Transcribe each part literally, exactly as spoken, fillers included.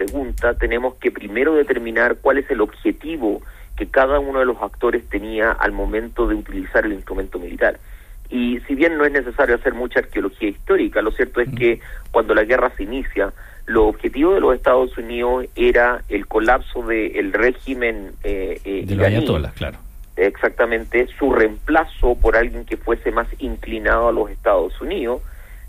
pregunta, tenemos que primero determinar cuál es el objetivo que cada uno de los actores tenía al momento de utilizar el instrumento militar. Y si bien no es necesario hacer mucha arqueología histórica, lo cierto es que cuando la guerra se inicia, los objetivos de los Estados Unidos era el colapso del régimen eh, eh, de los ayatolás, claro. Exactamente, su reemplazo por alguien que fuese más inclinado a los Estados Unidos,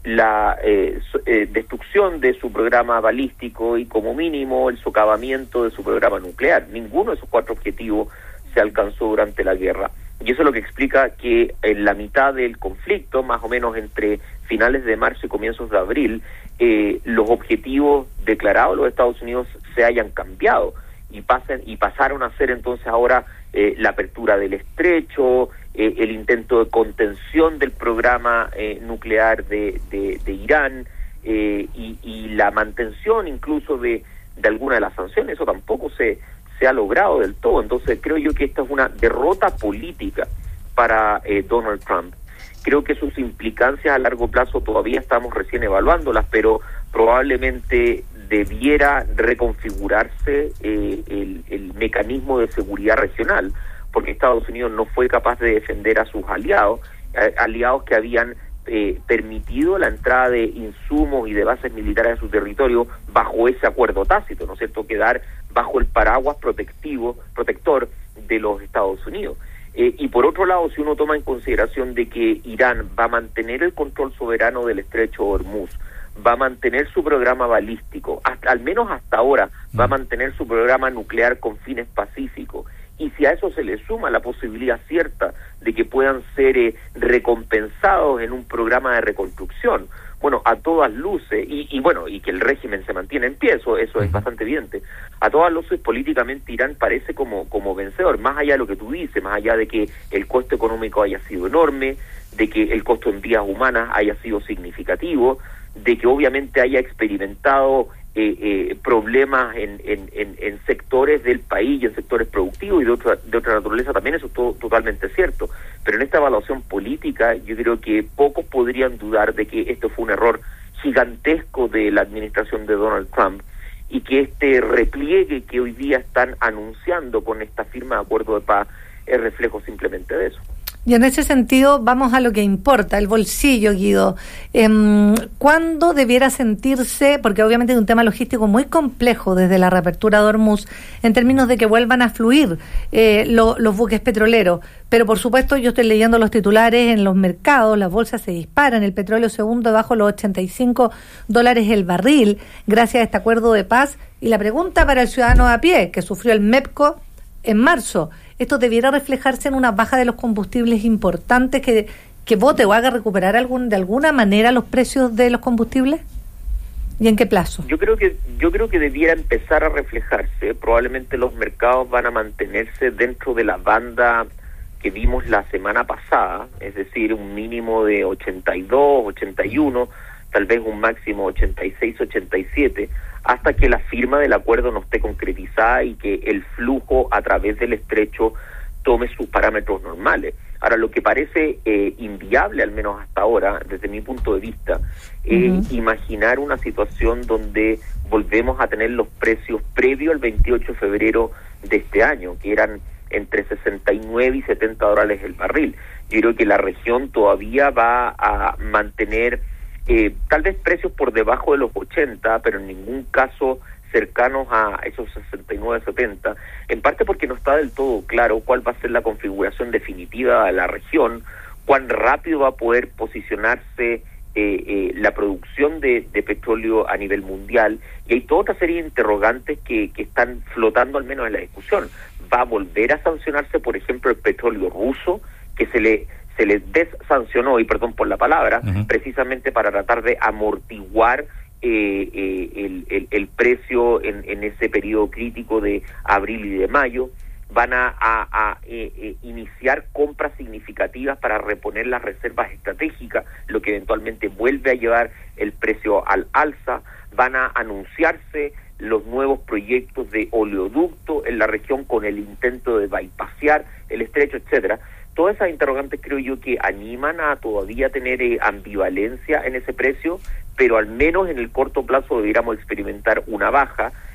la eh, su, eh, destrucción de su programa balístico y como mínimo el socavamiento de su programa nuclear. Ninguno de esos cuatro objetivos se alcanzó durante la guerra. Y eso es lo que explica que en la mitad del conflicto, más o menos entre finales de marzo y comienzos de abril, eh, los objetivos declarados de los Estados Unidos se hayan cambiado y pasen y pasaron a ser entonces ahora eh, la apertura del estrecho, eh, el intento de contención del programa eh, nuclear de, de, de Irán eh, y, y la mantención incluso de, de alguna de las sanciones. Eso tampoco se se ha logrado del todo. Entonces creo yo que esta es una derrota política para eh, Donald Trump. Creo que sus implicancias a largo plazo todavía estamos recién evaluándolas, pero probablemente debiera reconfigurarse eh, el, el mecanismo de seguridad regional, porque Estados Unidos no fue capaz de defender a sus aliados, eh, aliados que habían eh, permitido la entrada de insumos y de bases militares a su territorio bajo ese acuerdo tácito, ¿no es cierto?, quedar bajo el paraguas protectivo, protector de los Estados Unidos. Eh, y por otro lado, si uno toma en consideración de que Irán va a mantener el control soberano del estrecho de Hormuz, va a mantener su programa balístico, hasta, al menos hasta ahora, va a mantener su programa nuclear con fines pacíficos, y si a eso se le suma la posibilidad cierta de que puedan ser eh, recompensados en un programa de reconstrucción, bueno, a todas luces, y, y bueno, y que el régimen se mantiene en pie, eso, eso es bastante evidente, a todas luces políticamente Irán parece como, como vencedor, más allá de lo que tú dices, más allá de que el costo económico haya sido enorme, de que el costo en vidas humanas haya sido significativo, de que obviamente haya experimentado eh, eh, problemas en, en, en, en sectores del país y en sectores productivos y de otra, de otra naturaleza también, eso es todo, totalmente cierto. Pero en esta evaluación política yo creo que pocos podrían dudar de que esto fue un error gigantesco de la administración de Donald Trump y que este repliegue que hoy día están anunciando con esta firma de acuerdo de paz es reflejo simplemente de eso. Y en ese sentido, vamos a lo que importa, el bolsillo, Guido. Eh, ¿Cuándo debiera sentirse, porque obviamente es un tema logístico muy complejo desde la reapertura de Hormuz, en términos de que vuelvan a fluir eh, lo, los buques petroleros? Pero por supuesto, yo estoy leyendo los titulares en los mercados, las bolsas se disparan, el petróleo se hunde bajo los ochenta y cinco dólares el barril, gracias a este acuerdo de paz. Y la pregunta para el ciudadano a pie, que sufrió el MEPCO en marzo, ¿esto debiera reflejarse en una baja de los combustibles importantes que, que vote o haga recuperar algún, de alguna manera los precios de los combustibles? ¿Y en qué plazo? Yo creo que yo creo que debiera empezar a reflejarse. Probablemente los mercados van a mantenerse dentro de la banda que vimos la semana pasada, es decir, un mínimo de ochenta y dos, ochenta y uno, tal vez un máximo ochenta y seis, ochenta y siete, hasta que la firma del acuerdo no esté concretizada y que el flujo a través del estrecho tome sus parámetros normales. Ahora, lo que parece eh, inviable, al menos hasta ahora, desde mi punto de vista, es uh-huh. imaginar una situación donde volvemos a tener los precios previo al veintiocho de febrero de este año, que eran entre sesenta y nueve y setenta dólares el barril. Yo creo que la región todavía va a mantener Eh, tal vez precios por debajo de los ochenta, pero en ningún caso cercanos a esos sesenta y nueve, setenta, en parte porque no está del todo claro cuál va a ser la configuración definitiva de la región, cuán rápido va a poder posicionarse eh, eh, la producción de, de petróleo a nivel mundial, y hay toda otra serie de interrogantes que, que están flotando al menos en la discusión. ¿Va a volver a sancionarse, por ejemplo, el petróleo ruso, que se le se les desancionó, y perdón por la palabra, uh-huh. precisamente para tratar de amortiguar eh, eh, el, el, el precio en, en ese periodo crítico de abril y de mayo? Van a, a, a eh, eh, iniciar compras significativas para reponer las reservas estratégicas, lo que eventualmente vuelve a llevar el precio al alza. Van a anunciarse los nuevos proyectos de oleoducto en la región con el intento de bypassear el estrecho, etcétera. Todas esas interrogantes creo yo que animan a todavía tener eh, ambivalencia en ese precio, pero al menos en el corto plazo debiéramos experimentar una baja,